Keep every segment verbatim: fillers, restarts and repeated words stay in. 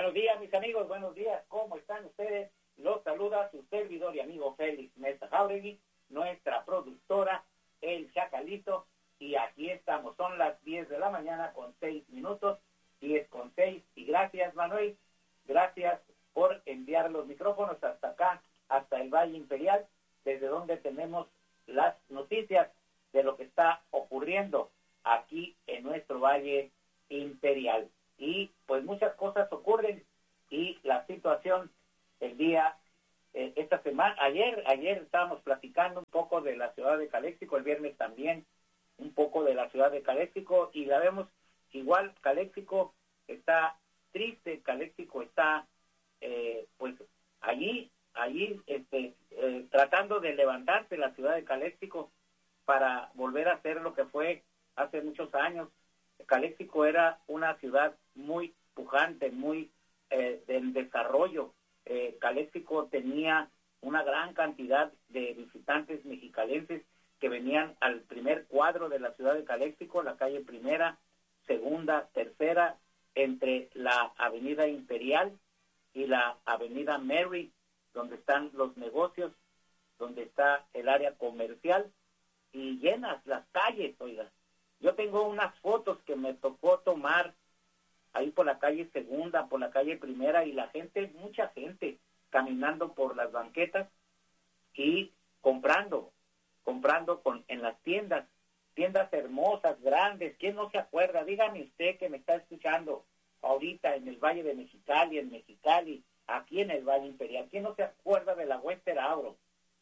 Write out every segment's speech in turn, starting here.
Buenos días, mis amigos, buenos días. ¿Cómo están ustedes? Los saluda su servidor y amigo Félix Mesa Jauregui, nuestra productora, El Chacalito, y aquí estamos. Son las diez de la mañana con seis minutos, diez con seis, y gracias, Manuel, gracias por enviar los micrófonos hasta acá, hasta el Valle Imperial, desde donde tenemos las noticias de lo que está ocurriendo aquí en nuestro Valle Imperial. Y pues muchas cosas ocurren y la situación el día, eh, esta semana, ayer, ayer estábamos platicando un poco de la ciudad de Calexico, el viernes también un poco de la ciudad de Calexico, y la vemos igual. Calexico está triste, Calexico está eh, pues allí, allí este, eh, tratando de levantarse la ciudad de Calexico para volver a ser lo que fue hace muchos años. Calexico era una ciudad muy pujante, muy eh, del desarrollo. Eh, Calexico tenía una gran cantidad de visitantes mexicalenses que venían al primer cuadro de la ciudad de Calexico, la calle Primera, Segunda, Tercera, entre la Avenida Imperial y la Avenida Mary, donde están los negocios, donde está el área comercial, y llenas las calles, oiga. Yo tengo unas fotos que me tocó tomar ahí por la calle Segunda, por la calle Primera, y la gente, mucha gente, caminando por las banquetas y comprando, comprando con en las tiendas, tiendas hermosas, grandes. ¿Quién no se acuerda? Dígame usted que me está escuchando ahorita en el Valle de Mexicali, en Mexicali, aquí en el Valle Imperial. ¿Quién no se acuerda de la Western Auto?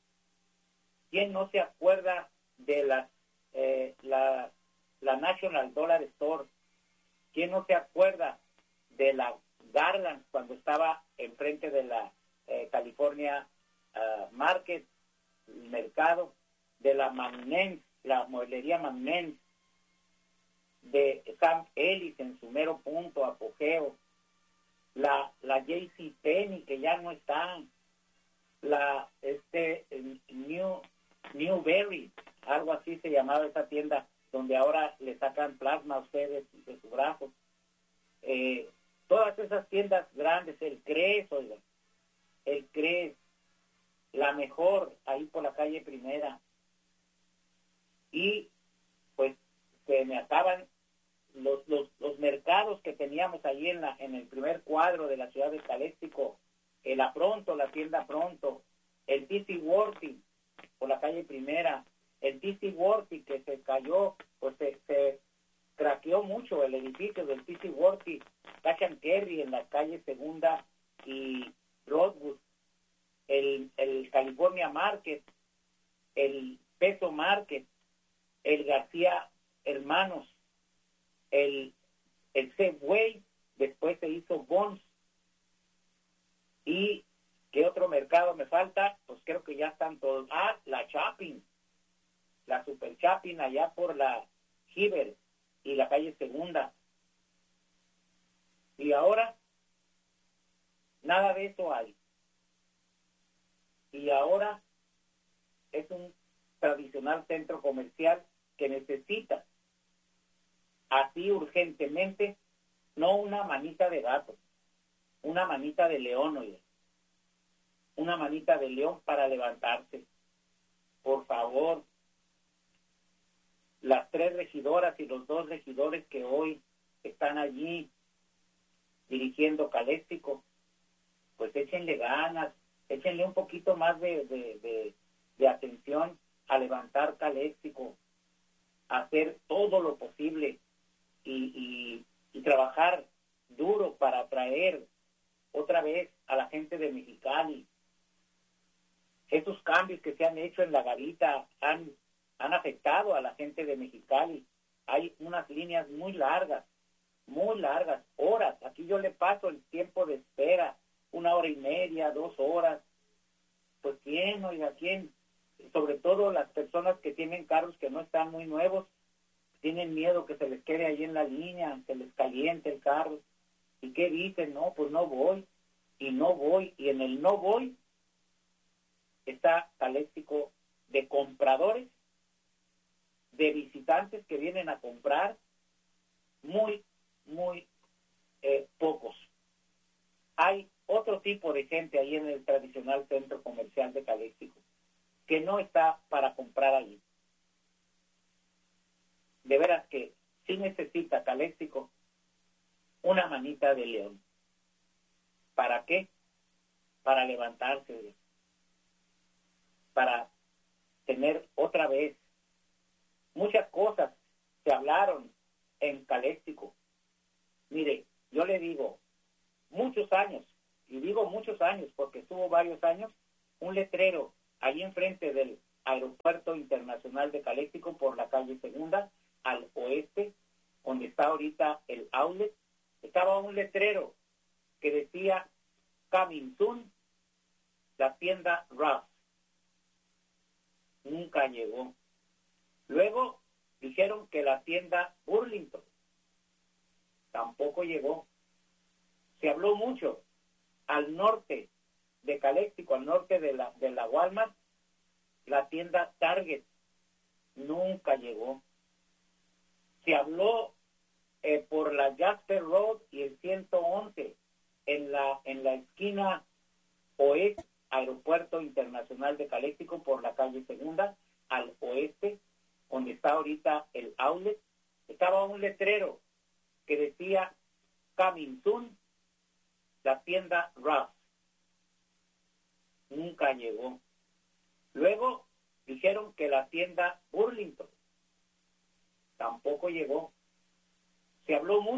¿Quién no se acuerda de la, eh, la la National Dollar Store? ¿Quién no se acuerda de la Garland cuando estaba enfrente de la eh, California uh, Market, el mercado, de la Magnens, la mueblería Magnens, de Sam Ellis en su mero punto, apogeo, la la JCPenney que ya no está, la este New Newberry, algo así se llamaba esa tienda, donde ahora le sacan plasma a ustedes de su brazo. Eh, todas esas tiendas grandes, el Cres, oiga, el Cres, la mejor, ahí por la calle Primera. Y pues se me acaban los, los, los mercados que teníamos ahí en la en el primer cuadro de la ciudad de Calexico, el Apronto, la tienda Pronto, el T C Worthy por la calle Primera, el T C Worthy que se cayó, pues se, se craqueó mucho el edificio del T C Worthy, Cash and Carry en la calle Segunda y Broadwood, el, el California Market, el Peso Market, el García Hermanos, el, el Safeway, después se hizo Bonds. ¿Y qué otro mercado me falta? Pues creo que ya están todos. Ah, la Shopping, la Super Shopping allá por la Giver y la calle Segunda. Y ahora nada de eso hay. Y ahora es un tradicional centro comercial que necesita así urgentemente, no una manita de gato, una manita de león, oye, una manita de león para levantarse. Por favor, las tres regidoras y los dos regidores que hoy están allí dirigiendo Calexico, pues échenle ganas, échenle un poquito más de, de, de, de atención a levantar Calexico, a hacer todo lo posible y, y, y trabajar duro para atraer otra vez a la gente de Mexicali. Estos cambios que se han hecho en la garita han, han afectado a la gente de Mexicali. Hay unas líneas muy largas, muy largas, horas. Aquí yo le paso el tiempo de espera, una hora y media, dos horas. Pues quién, oiga, quién, sobre todo las personas que tienen carros que no están muy nuevos, tienen miedo que se les quede ahí en la línea, se les caliente el carro. ¿Y qué dicen? No, pues no voy, y no voy, y en el no voy está Calexico de compradores, de visitantes que vienen a comprar, muy, muy eh, pocos. tipo de gente ahí en el tradicional centro comercial de Caléxico que no está para comprar allí. De veras que sí necesita Caléxico una manita de león. ¿Para qué? Para levantarse, para tener otra vez. Muchas cosas se hablaron en Caléxico. Mire, yo le digo, muchos años, y digo muchos años porque estuvo varios años, un letrero ahí enfrente del Aeropuerto Internacional de Caléxico por la calle Segunda, al oeste, donde está ahorita el outlet, estaba un letrero que decía Coming Soon, la tienda Ross. Nunca llegó. Luego dijeron que la tienda Burlington tampoco llegó. Se habló mucho al norte de Caléxico, al norte de la, de la Walmart, la tienda Target nunca llegó. Se habló eh, por la Jasper Road y el ciento once en la en la esquina oeste, Aeropuerto Internacional de Caléxico por la calle Segunda, al oeste, donde está ahorita el outlet, estaba un letrero que decía Coming Soon, la tienda Ross. Nunca llegó. Luego dijeron que la tienda Burlington tampoco llegó. Se habló mucho